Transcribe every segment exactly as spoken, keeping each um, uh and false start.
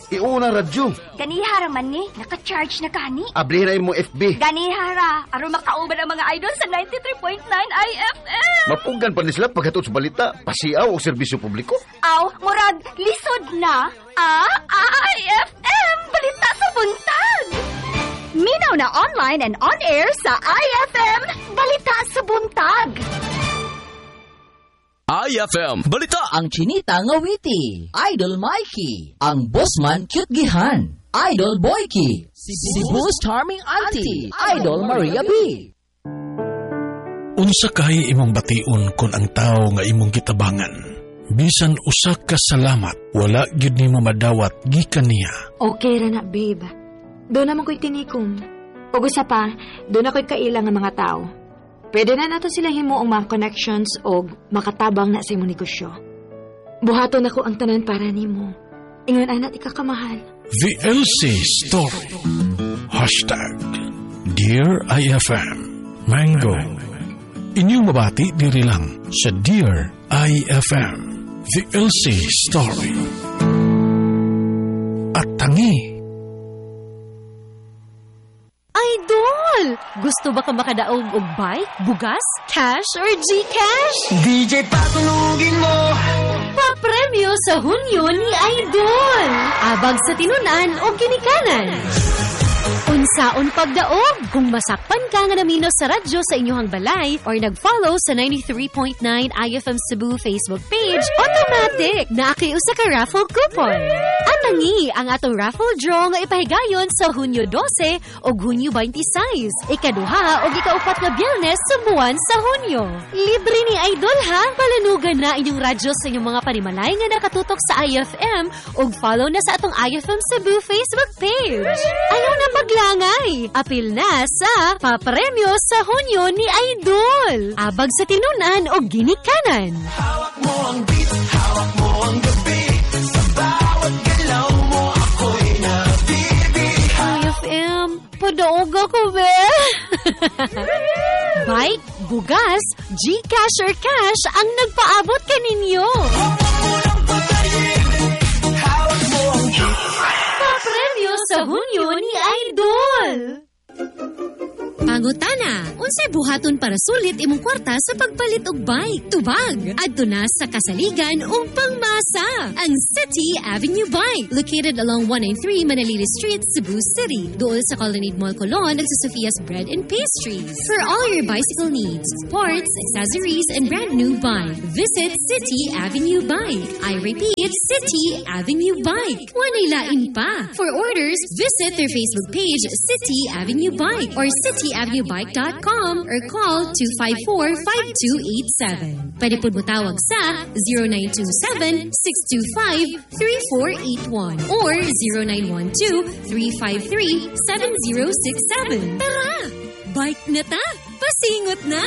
Iuna radyo. Ganihara man ni, naka-charge na kani. Ablihin na imong F B. Ganihara, aron makauban ang mga idol sa ninety-three point nine I F M. Mapugan pa ni sila paghatod sa balita, pasiaw o serbisyo publiko. Aw, murag, lisod na. Ah, I F M, balita sa buntag. Minaw na online and on-air sa I F M, balita sa buntag. I F M Balita. Ang Chinita nga witty, Idol Mikey. Ang Bossman cute gihan, Idol Boyki. Cebu's charming auntie, Idol Maria B. Unsa kay imong bation kun ang tao nga imong gitabangan? Bisan usa ka salamat, wala gyud nimo madawat gikan niya. Okay ra na, babe. Doon naman ko'y tinikom. O gusa pa, doon ako'y kailang ng mga tao. Pwede na nato sila himuong mga connections o makatabang na sa imong negosyo. Buhaton ako ang tanan para nimo. Ingon anat ikakamahal. The L C Story. Hashtag Dear I F M Mango. Inyong mabati diri lang sa Dear I F M The L C Story. At tangi. Idol! Gusto ba ka makadaog og bike, bugas, cash, or Gcash? D J patulugin mo! Papremyo sa Hunyo ni Idol! Abag sa tinunan o ginikanan. Unsaon pagdaog kung masakpan ka nga namino sa radyo sa inyong balay or nag-follow sa ninety-three point nine I F M Cebu Facebook page, automatic na akiusa ka raffle coupon. At tangi ang atong raffle draw nga ipahigayon sa Hunyo twelve o Hunyo twenty-six, ikaduha o ikaupat nga Biyernes sa buwan sa Hunyo. Libre ni Idol ha, palanugan na inyong radyo sa inyong mga panimalay nga nakatutok sa I F M o follow na sa atong I F M Cebu Facebook page. Ayaw na paglangay, apil na sa papremyo sa Hunyo ni Idol. Abag sa tinunan o ginikanan. Hawak mo ang beat, hawak mo ang gabi. Sa bawat galaw mo ako'y nabibig. I F M, padaog ako, be. Bike, bugas, Gcash or cash ang nagpaabot kaninyo. Hawak mo ang beat. Papremyo sa Hunyo ni Idol. Pangutana, unsay buhaton para sulit imong kwarta sa pagpalit og bike, tubag, adto na sa kasaligan o pangmasa. Ang City Avenue Bike, located along one ninety-three Manalili Street, Cebu City, duol sa Colonnade Mall Colon ug sa Sophia's Bread and Pastries. For all your bicycle needs, parts, accessories, and brand new bike, visit City Avenue Bike. I repeat, City Avenue Bike. Wanay lain pa. For orders, visit their Facebook page, City Avenue Bike, or city avenue bike dot com or call two five four, five two eight seven. Pwede po butawag sa zero nine two seven, six two five, three four eight one or zero nine one two, three five three, seven zero six seven. Tara! Bike na ta! Pasingot na!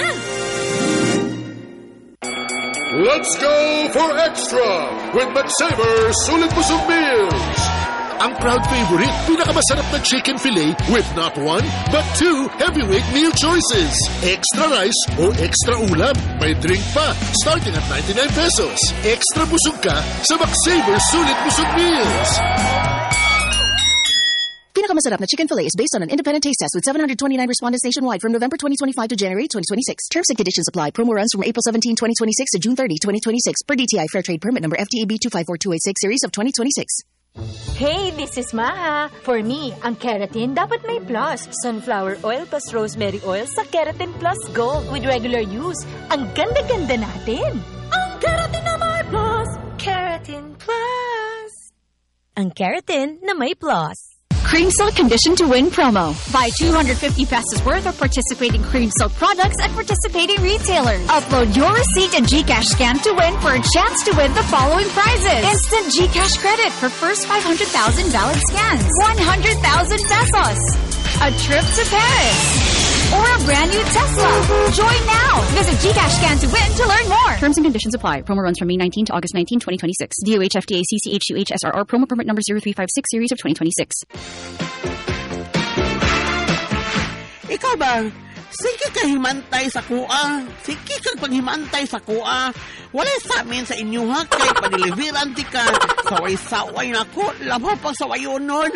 Let's go for extra with McSaver Sulit Busog Meals. Ang proud favorite, pinakamasarap na chicken fillet with not one, but two heavyweight meal choices. Extra rice o extra ulam. May drink pa, starting at ninety-nine pesos. Extra busog ka sa McSaver Sulit Busog Meals. Pinakamasarap na chicken fillet is based on an independent taste test with seven hundred twenty-nine respondents nationwide from November twenty twenty-five to January twenty twenty-six. Terms and conditions apply. Promo runs from April seventeenth, twenty twenty-six to June thirtieth, twenty twenty-six per D T I Fair Trade Permit number F T A B two five four two eight six series of twenty twenty-six. Hey, this is Maha. For me, ang keratin dapat may plus. Sunflower oil plus rosemary oil sa Keratin Plus Gold with regular use. Ang ganda-ganda natin. Ang keratin na may plus. Keratin Plus. Ang keratin na may plus. Cream Silk Condition to Win promo. Buy two hundred fifty pesos worth of participating Cream Silk products at participating retailers. Upload your receipt and Gcash scan to win for a chance to win the following prizes. Instant Gcash credit for first five hundred thousand valid scans. one hundred thousand pesos. A trip to Paris. Or a brand new Tesla. Join now. Visit Gcash scan to win to learn more. Terms and conditions apply. Promo runs from May nineteenth to August nineteenth, twenty twenty-six. D O H F T A C C H U H S R R promo permit number zero three five six series of twenty twenty-six. Ikaw ba, Sige ka himantay sa kuha. Sige kang paghimantay sa kuha. Wala sa amin sa inyo ha, kay padeliveran ti ka. Saway-saway na ko, labo pang sawayon nun.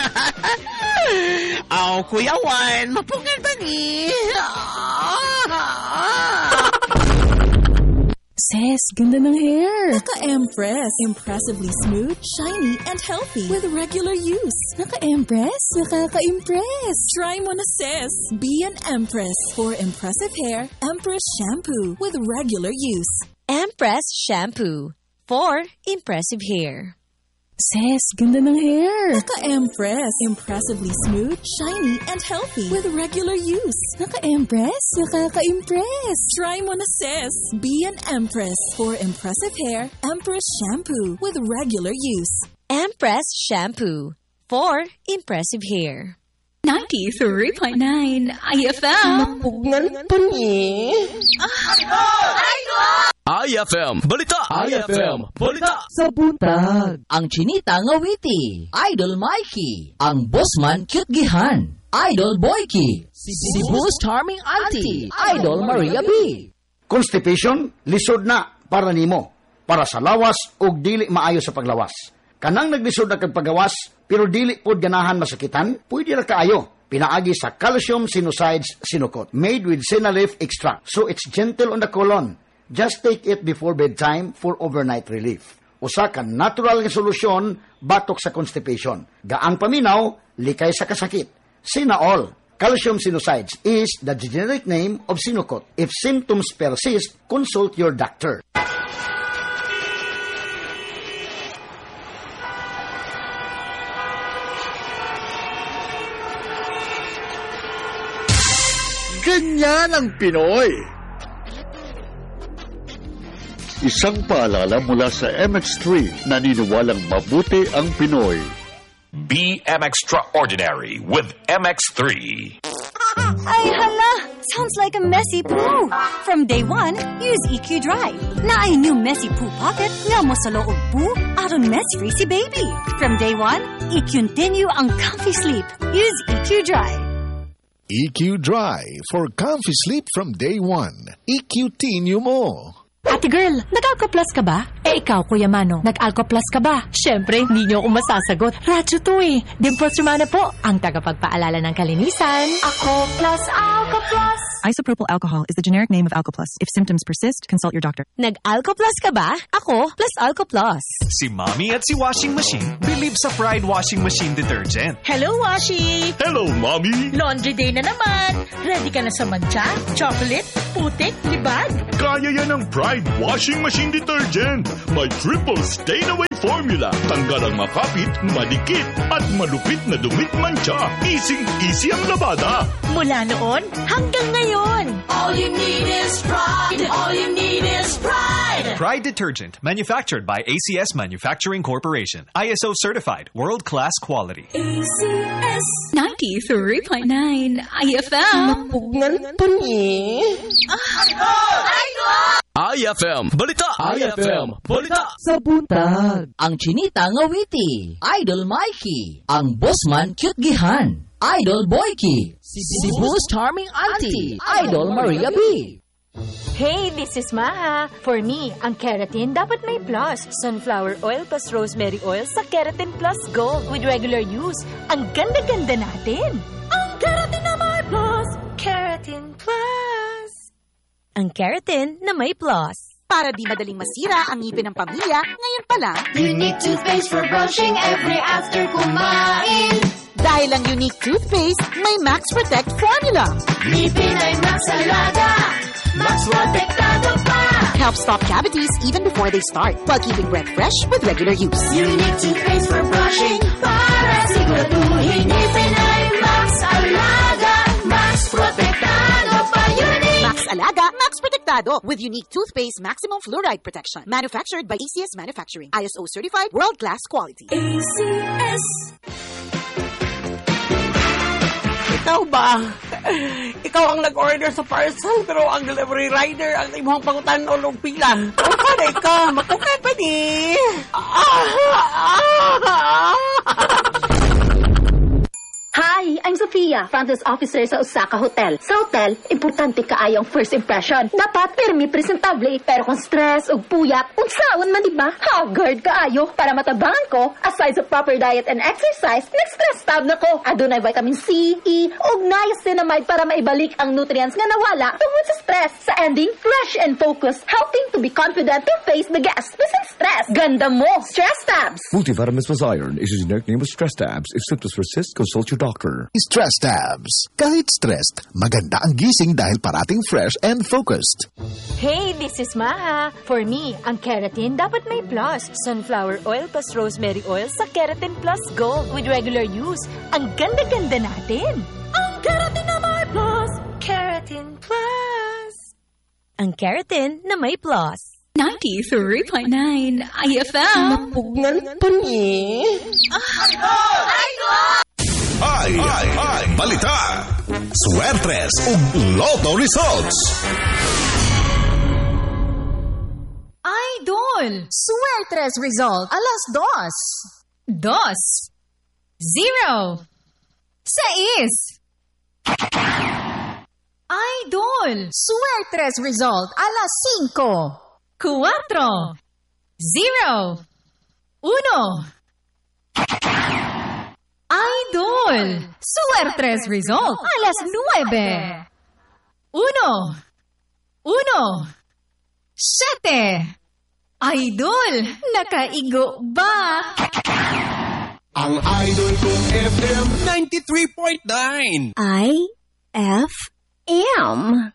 Aw, Kuya Juan, mapungan ba ni? Sis, ganda ng hair. Naka-Empress. Impressively smooth, shiny, and healthy with regular use. Naka-Empress? Nakaka-impress. Try mo na, sis. Be an Empress. For impressive hair, Empress Shampoo with regular use. Empress Shampoo. For impressive hair. Sis, ganda ng hair. Naka-Empress. Impressively smooth, shiny, and healthy with regular use. Naka-Empress? Nakaka-impress. Try mo na, sis. Be an Empress. For impressive hair, Empress Shampoo with regular use. Empress Shampoo. For impressive hair. ninety-three point nine I F M. Mapugnan pa ni. I F M Balita! I F M Balita! Sa buntag, ang Chinita nga witty, Idol Mikey, ang Bossman Cute Gihan, Idol Boyki, si Cebu's Charming Auntie, Idol Maria B. Constipation, lisod na para nimo, para sa lawas ug dili maayo sa paglawas. Kanang naglisod na kag pagawas, pero dili pod ganahan masakitan, pwede ra kaayo. Pinaagi sa calcium sinusides sinukot, made with senna-leaf extract, so it's gentle on the colon. Just take it before bedtime for overnight relief. Usa ka natural nga solusyon batok sa constipation. Gaan paminaw, likay sa kasakit. Sinaol, calcium sinusides, is the generic name of Sinocot. If symptoms persist, consult your doctor. Ganyan ang Pinoy. Isang paalala mula sa M X three, naniniwalang mabuti ang Pinoy. Be M Extraordinary with M X three. Ay, hala! Sounds like a messy poo. From day one, use E Q Dry. Na ay new messy poo pocket nga mo sa loob poo aron mess-free si baby. From day one, i-continue ang comfy sleep. Use E Q Dry. E Q Dry for comfy sleep from day one. E Q-tinue mo. Ate girl, nag-Alco Plus ka ba? Eh ikaw, Kuya Mano, nag-Alco Plus ka ba? Siyempre, hindi niyo ako masasagot. Radyo to eh. Dimples Romana po, ang tagapagpaalala ng kalinisan. Ako Plus, Alco Plus. Isopropyl alcohol is the generic name of Alcoplus. If symptoms persist, consult your doctor. Nag-Alco Plus ka ba? Ako plus Alco Plus. Si Mommy at si Washing Machine believe sa Pride Washing Machine Detergent. Hello, Washi! Hello, Mommy! Laundry day na naman. Ready ka na sa mancha, chocolate, putik, libag? Kaya yan ang Pride Washing Machine Detergent. May triple stain-away formula. Tanggal ang makapit, madikit, at malupit na dumit mancha. Easy-easy ang labada. Mula noon hanggang ngayon. All you need is pride. All you need is pride. Pride Detergent, manufactured by A C S Manufacturing Corporation. I S O certified, world-class quality. A C S ninety-three point nine I F M. Mapugnan pa ni. I F M Balita! I F M Balita! Sa buntag, ang Chinita nga witty, Idol Mikey, ang Bossman Cute Gihan, Idol Boyki, si Cebu's Charming Auntie, Idol Maria B. Hey, this is Maha. For me, ang keratin dapat may plus. Sunflower oil plus rosemary oil sa Keratin Plus Gold with regular use. Ang ganda-ganda natin. Ang keratin na may plus. Keratin Plus. Ang keratin na may plus. Para di madaling masira ang ngipin ng pamilya, ngayon pa lang, Unique toothpaste for brushing every after kumain. Dahil ang Unique toothpaste, may Max Protect formula. Ngipin ay Max Alaga, Max Protektado pa. Helps stop cavities even before they start, while keeping breath fresh with regular use. Unique toothpaste for brushing, para siguraduhin ngipin ay Max Alaga, Max Protektado pa. Unique Max Alaga, Max Protektado with Unique toothpaste maximum fluoride protection. Manufactured by A C S Manufacturing. I S O certified, world-class quality. A C S. Ikaw ba? Ikaw ang nag-order sa parcel, pero ang delivery rider ang imong pangutan o lugpila. O paday ka, makukat pa ni. Hi, I'm Sophia. Iya, front desk officer sa Osaka Hotel. Sa hotel, importante kaayo ang first impression. Dapat permi presentable, pero kung stress o puyat, unsaon man diba? Haggard kaayo. Para matabangan ko, aside sa proper diet and exercise, next-stress tab na ko. Adunay vitamin C, E, ug niacinamide para maibalik ang nutrients nga nawala tungod sa stress. Sa ending, fresh and focused, helping to be confident to face the gas without stress. Ganda mo! Stress tabs! Multivitamins plus iron is a generic name of Stress Tabs. If symptoms persist, consult your doctor. Stress Tabs. Kahit stressed, maganda ang gising dahil parating fresh and focused. Hey, this is Maha. For me, ang keratin dapat may plus. Sunflower oil plus rosemary oil sa Keratin Plus Gold with regular use. Ang ganda-ganda natin. Ang keratin na may plus. Keratin Plus. Ang keratin na may plus. ninety-three point nine I F M. Napugnan pa ni. Ay, ay, ay, balita. Swertres ug Lotto results. Idol! Suertres result, alas dos. Dos. Zero. Seis. Idol! Suertres result, alas cinco. Cuatro. Zero. Uno. Idol! Suertres result, alas nueve. Uno. Uno. Sete. Idol, nakaigo ba? Ang Idol kong F M ninety-three point nine. I F M.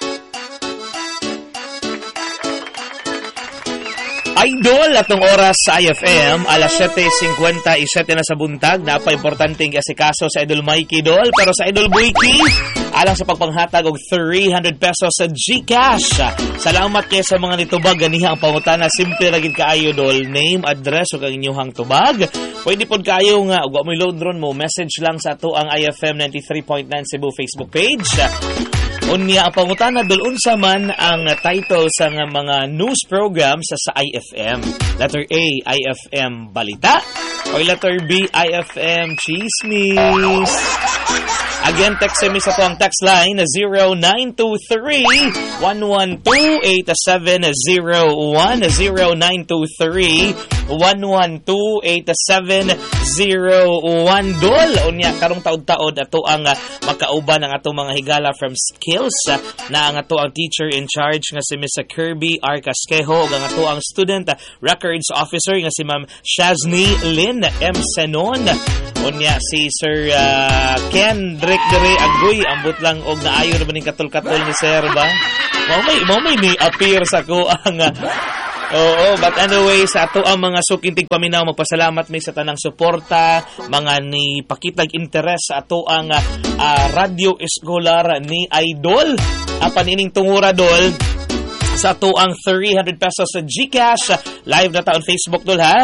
Idol, atong oras sa I F M, alas siyete fifty-seven na sa buntag. Napaka-importanteng asikaso sa Idol Mikey, Dol. Pero sa Idol Boyki, alang sa pagpanghatag og three hundred pesos sa GCash. Salamat kay sa mga nitubag. Ganiha ang pangutana. Simple lagi kaayo, Dol. Name, address, o kang inyong tubag. Pwede po kayo nga, ug mo load ron mo, message lang sa ato ang I F M ninety-three point nine Cebu Facebook page. Unya ang pangutana, Dol, unsa man ang title sa nga mga news programs sa, sa I F M. Letter A, I F M Balita. O letter B, I F M Chismis. Again, text me sa to ang text line na zero nine two three, one one two, eight seven zero one, zero nine two three, one one two, eight seven zero one. Dol, unya karong taod-taod ato ang uh, makauban ang ato mga higala from Skills uh, na ang ato ang teacher in charge nga si Miss Kirby R. Casquejo ug ang ato ang student uh, records officer nga si Ma'am Shazni Lynn M. Senon. Unya si Sir uh, Ken Drake Dere Agoy, ambot lang og naayo na ba ning katol-katol ni Sir ba? Mao may mao may ni appear sa ko ang uh, oo, but anyway, sa ato ang mga sukintig paminaw, magpasalamat may sa tanang suporta, mga ni pakitag interes sa ato ang uh, uh, radio escolar ni Idol. Apan ining tungura, Dol, sa ato ang three hundred pesos sa GCash. Live na taon Facebook, Dol, ha?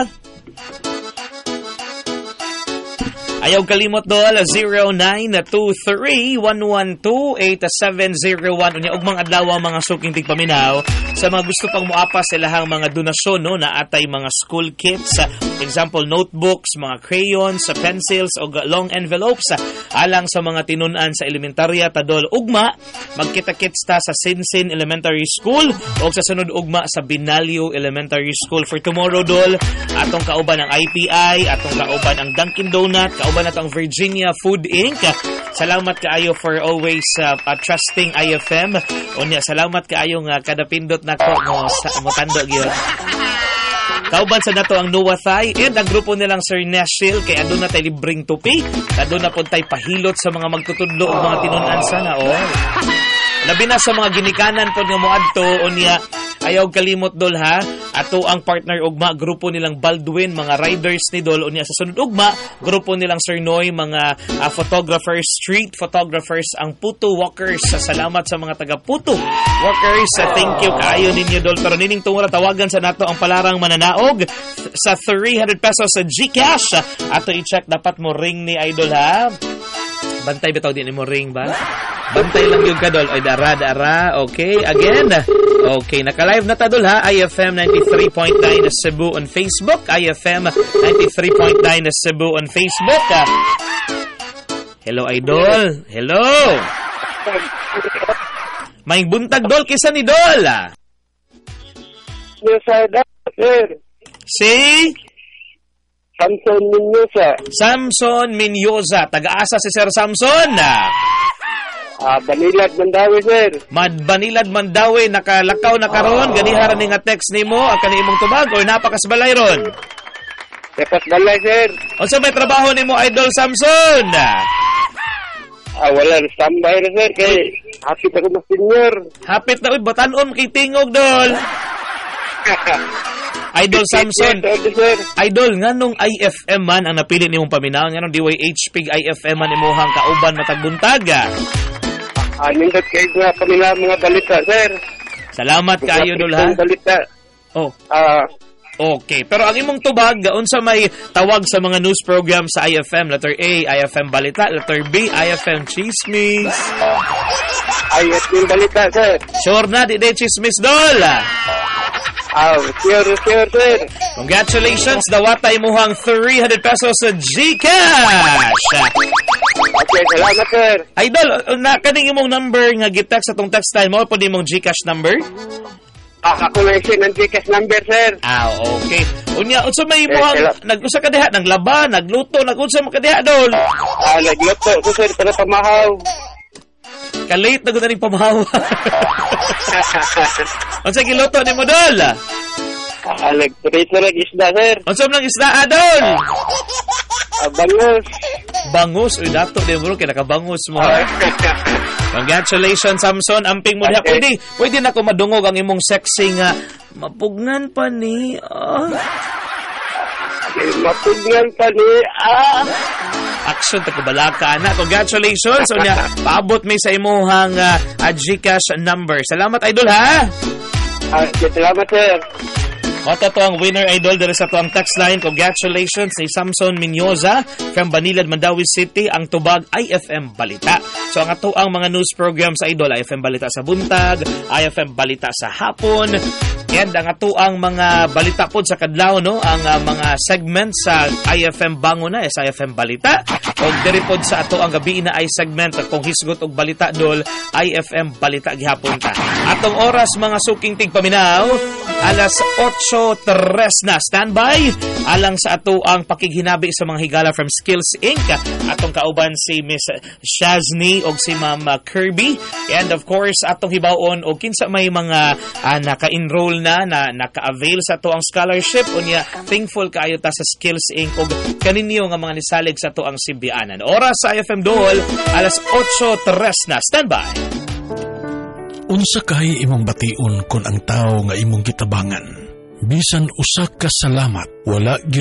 Ayaw kalimot, Dol, zero nine two three, one one two, eight seven zero one. Unya, ugmang adlaw mga suking tigpaminaw. Sa mga gusto pang muapa sa ilahang mga donasyon, no, na atay mga school kits, example, notebooks, mga crayons, pencils, o long envelopes, alang sa mga tinunan sa elementarya, Tadol, ugma, magkita-kits ta sa Sinsin Elementary School, o sa sunod ugma sa Binalyo Elementary School. For tomorrow, Dol, atong kauban ang I P I, atong kauban ang Dunkin' Donut, kauban atong Virginia Food Incorporated. Salamat kaayo for always uh, uh, trusting I F M. Unya, salamat kaayo nga kada pindot nako mo sa motando gyud. Kauban sa nato ang Noah Thai and ang grupo nilang Sir Nashil kay adun na tay libreng tupi. Adun na pud tay pahilot sa mga magtutudlo ug mga tinun-an sana oh. Labi na sa mga ginikanan pod nga moadto unya. Ayaw kalimot, Dol, ha? Ato ang partner ugma, grupo nilang Baldwin, mga riders ni Dol. Unya sa sunod ugma, grupo nilang Sir Noy, mga uh, photographers, street photographers, ang Puto Walkers. Salamat sa mga taga Puto Walkers. Thank you kaayo ninyo, Dol. Pero nining tungura, tawagan sa nato ang palarang mananaog sa three hundred pesos sa GCash. Ato i-check, dapat mo ring ni Idol, ha? Bantay bitaw din mo ring ba? Bantay lang yung kadol. Oy, dara, dara. Okay, again. Okay, naka-live na ta, Dol, ha? I F M ninety-three point nine Cebu on Facebook. I F M ninety-three point nine Cebu on Facebook. Hello, Idol. Hello. May buntag, Dol. Kisa ni Dol. Sir. Si? Samson Minyosa. Samson Minyosa. Taga-asa si Sir Samson. Ah, Banilad, Mandawi, sir. Mad Banilad, Mandawi. Nakalakaw na karon. Ganiharan ni nga text ni mo. Ang kanimong tubag o napakasbalay ron? Napakasbalay, sir. O sa may trabaho ni mo, Idol Samson? Ah, wala. Standby na, sir. Kay hapit ako na senior. Hapit na. Uy, batanon kay Tingog, Dol. Idol Samson. Idol, nganong I F M man ang napili nimong paminaw? Nganong D Y H P I F M man imuhang kauban matagbuntag? Ah, nindot kayo nga paminaw mga balita, sir. Salamat kayo, Dol, ha? Balita. Oh. Ah, okay, pero ang imong tubag, unsa may tawag sa mga news program sa I F M? Letter A, I F M Balita. Letter B, I F M Chismis. I F M Balita, sir. Sure na, di de Chismis, Dol. Ah, sure, sure, sir. Congratulations, dawata imuhang three hundred pesos sa GCash. Okay, salamat, sir. Idol, na kaning imong number nga gitext sa tong text time mo, pwede imong GCash number? Ah, ako na yung ng Gcash number, sir. Ah, okay. Unya, unsa may mo ang nag-usa ka diha, naglaba, nagluto, nag-unsa man ka diha, Dol? Ah, nagluto ko, sir, para pamahaw. Kalate na gud ning pamahaw. Unsa giluto nimo, Dol? Ah, nagprito na isda, sir. Unsa man ang isda, Dol? Ah, bangus. Bangus, uy, dato din bro, kaya nakabangus mo. Congratulations, Samson. Amping mo diha. Okay. Pwede, pwede na ko madungog ang imong sexy nga mapugnan pa ni. Ah. Mapugnan pa ni. Ah. Action, takubalaka na. Congratulations. O niya, paabot may sa imuhang uh, GCash number. Salamat, Idol, ha? Ah, salamat, sir. O, to ang winner, Idol, dahil sa to ang text line. Congratulations ni Samson Minyosa from Banilad, Mandawi City, ang tubag I F M Balita. So, ang ato ang mga news programs, Idol, I F M Balita sa buntag, I F M Balita sa hapon, and ang ato ang mga balita po sa kadlaw, no? Ang uh, mga segments sa I F M Bango na, is I F M Balita. O, diri po sa ato ang gabi na ay segment, kung hisgot og balita, Dol, I F M Balita gihapon ta. Atong oras, mga suking tigpaminaw, alas eight tres na. Standby alang sa ato ang pakighinabi sa mga higala from Skills Incorporated. Atong kauban si Miss Shazni o si Ma'am Kirby. And of course, atong hibawon o kinsa may mga uh, naka-enroll na, na naka-avail sa ato ang scholarship. Unya, thankful kaayo ta sa Skills Incorporated o kaninyo nga mga nisalig sa ato ang simbianan. Oras sa I F M Dol, alas eight tres na. Standby. Unsa kay imong bation kon ang tao nga imong gitabangan? Bisan usa ka salamat, wala gyud